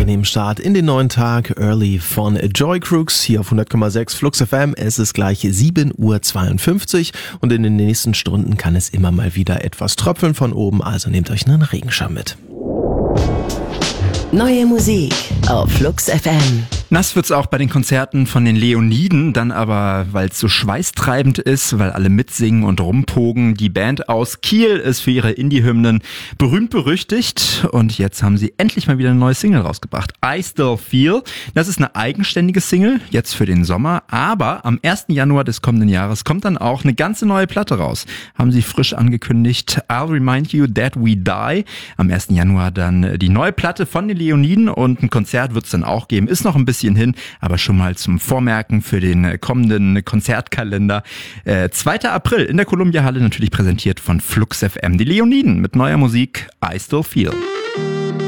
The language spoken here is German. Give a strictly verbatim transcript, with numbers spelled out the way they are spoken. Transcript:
angenehmen Start in den neuen Tag. Early von Joy Crooks hier auf hundert Komma sechs Flux F M. Es ist gleich sieben Uhr zweiundfünfzig und in den nächsten Stunden kann es immer mal wieder etwas tröpfeln von oben, also nehmt euch einen Regenschirm mit. Neue Musik auf Flux F M. Nass wird's auch bei den Konzerten von den Leoniden, dann aber, weil es so schweißtreibend ist, weil alle mitsingen und rumpogen. Die Band aus Kiel ist für ihre Indie-Hymnen berühmt berüchtigt und jetzt haben sie endlich mal wieder eine neue Single rausgebracht. I Still Feel. Das ist eine eigenständige Single, jetzt für den Sommer, aber am ersten Januar des kommenden Jahres kommt dann auch eine ganze neue Platte raus. Haben sie frisch angekündigt. I'll Remind You That We Die. Am ersten Januar dann die neue Platte von den Leoniden und ein Konzert wird's dann auch geben. Ist noch ein bisschen hin, aber schon mal zum Vormerken für den kommenden Konzertkalender. Äh, zweiter April in der Columbia Halle, natürlich präsentiert von Flux F M. Die Leoniden mit neuer Musik I Still Feel.